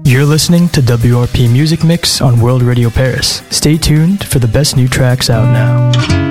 You're listening to WRP Music Mix on World Radio Paris. Stay tuned for the best new tracks out now.